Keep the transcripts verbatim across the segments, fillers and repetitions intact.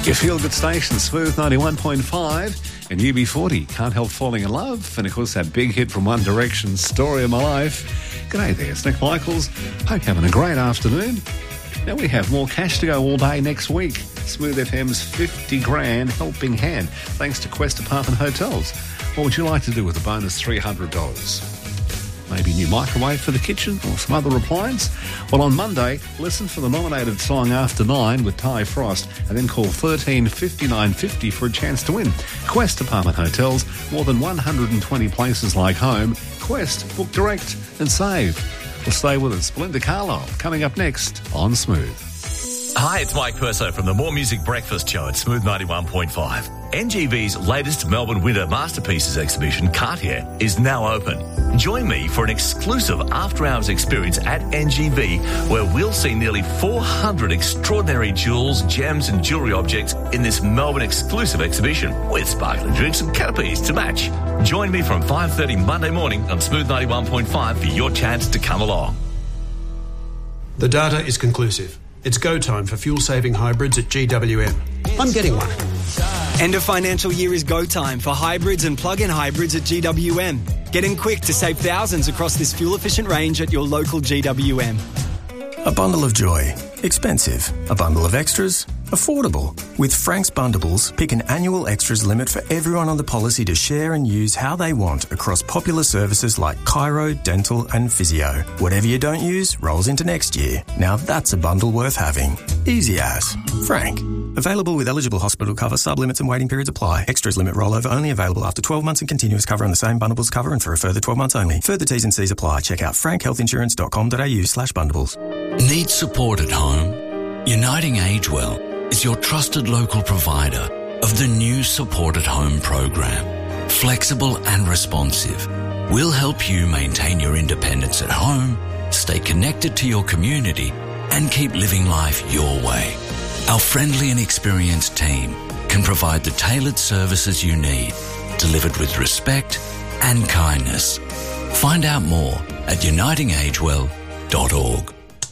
Your feel-good station, Smooth ninety-one point five, and U B forty, Can't Help Falling in Love, and of course that big hit from One Direction, Story of My Life. G'day there, it's Nick Michaels. Hope you're having a great afternoon. Now we have more cash to go all day next week. Smooth F M's fifty grand helping hand, thanks to Quest Apartment Hotels. What would you like to do with a bonus three hundred dollars? Maybe a new microwave for the kitchen or some other appliance? Well, on Monday, listen for the nominated song After Nine with Ty Frost and then call thirteen fifty-nine fifty for a chance to win. Quest Apartment Hotels, more than one hundred twenty places like home. Quest, book direct and save. Well, stay with us. Belinda Carlisle coming up next on Smooth. Hi, it's Mike Perso from the More Music Breakfast Show at Smooth ninety-one point five. N G V's latest Melbourne Winter Masterpieces exhibition, Cartier, is now open. Join me for an exclusive after-hours experience at N G V, where we'll see nearly four hundred extraordinary jewels, gems and jewellery objects in this Melbourne exclusive exhibition, with sparkling drinks and canopies to match. Join me from five thirty Monday morning on Smooth ninety-one point five for your chance to come along. The data is conclusive. It's go time for fuel-saving hybrids at G W M. I'm getting one. End of financial year is go time for hybrids and plug-in hybrids at G W M. Get in quick to save thousands across this fuel-efficient range at your local G W M. A bundle of joy. Expensive. A bundle of extras. Affordable. With Frank's Bundables, pick an annual extras limit for everyone on the policy to share and use how they want across popular services like chiro, dental and physio. Whatever you don't use rolls into next year. Now that's a bundle worth having. Easy as. Frank. Available with eligible hospital cover, sub-limits and waiting periods apply. Extras limit rollover only available after twelve months and continuous cover on the same bundles cover and for a further twelve months only. Further T's and C's apply. Check out frank health insurance dot com dot a u slash bundles. Need support at home? Uniting Agewell is your trusted local provider of the new Support at Home program. Flexible and responsive, we'll help you maintain your independence at home, stay connected to your community, and keep living life your way. Our friendly and experienced team can provide the tailored services you need, delivered with respect and kindness. Find out more at uniting agewell dot org.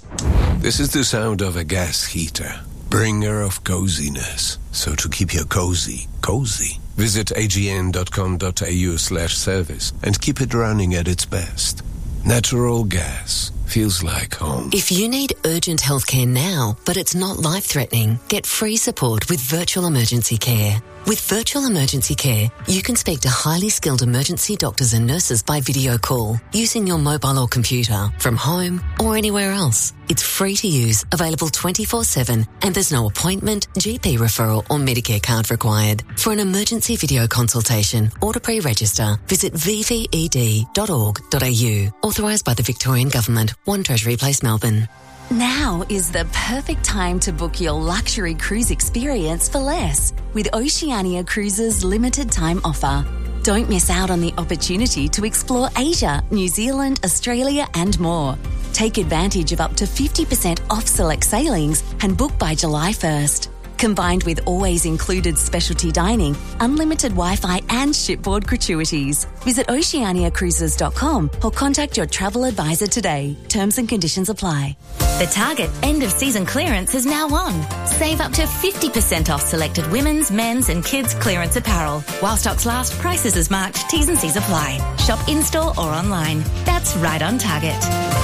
This is the sound of a gas heater, bringer of coziness. So to keep your cozy, cozy, visit agn dot com dot a u slash service and keep it running at its best. Natural gas feels like home. If you need urgent healthcare now, but it's not life-threatening, get free support with Virtual Emergency Care. With Virtual Emergency Care, you can speak to highly skilled emergency doctors and nurses by video call, using your mobile or computer, from home or anywhere else. It's free to use, available twenty-four seven, and there's no appointment, G P referral or Medicare card required. For an emergency video consultation or to pre-register, visit v v e d dot org dot a u. Authorised by the Victorian Government, one Treasury Place, Melbourne. Now is the perfect time to book your luxury cruise experience for less with Oceania Cruises' limited time offer. Don't miss out on the opportunity to explore Asia, New Zealand, Australia and more. Take advantage of up to fifty percent off select sailings and book by July first. Combined with always included specialty dining, unlimited Wi-Fi and shipboard gratuities. Visit oceania cruises dot com or contact your travel advisor today. Terms and conditions apply. The Target end of season clearance is now on. Save up to fifty percent off selected women's, men's and kids clearance apparel. While stocks last, prices as marked, T's and C's apply. Shop in-store or online. That's right on Target.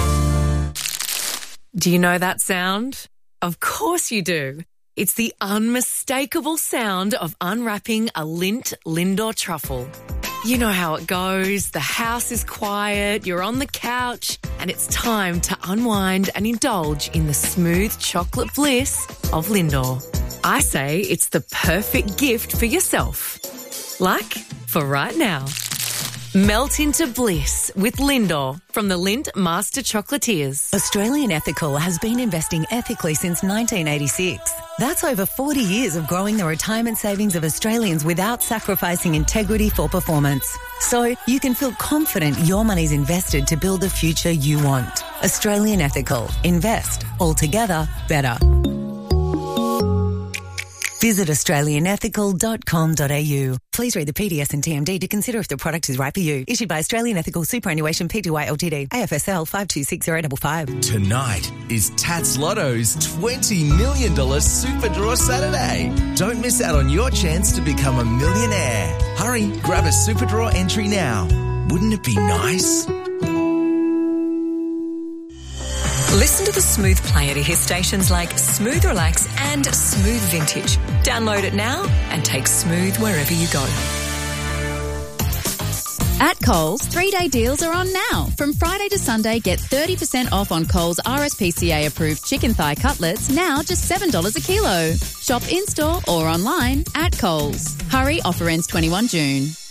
Do you know that sound? Of course you do. It's the unmistakable sound of unwrapping a Lindt Lindor truffle. You know how it goes. The house is quiet, you're on the couch, and it's time to unwind and indulge in the smooth chocolate bliss of Lindor. I say it's the perfect gift for yourself. Like for right now. Melt into bliss with Lindor from the Lindt Master Chocolatiers. Australian Ethical has been investing ethically since nineteen eighty-six. That's over forty years of growing the retirement savings of Australians without sacrificing integrity for performance. So you can feel confident your money's invested to build the future you want. Australian Ethical. Invest. Altogether better. Visit australian ethical dot com dot a u. Please read the P D S and T M D to consider if the product is right for you. Issued by Australian Ethical Superannuation Pty Ltd. A F S L five two six zero five five. Tonight is Tats Lotto's twenty million dollars Super Draw Saturday. Don't miss out on your chance to become a millionaire. Hurry, grab a Super Draw entry now. Wouldn't it be nice? Listen to the Smooth player to hear stations like Smooth Relax and Smooth Vintage. Download it now and take Smooth wherever you go. At Coles, three-day deals are on now. From Friday to Sunday, get thirty percent off on Coles R S P C A-approved chicken thigh cutlets, now just seven dollars a kilo. Shop in-store or online at Coles. Hurry, offer ends twenty-first of June.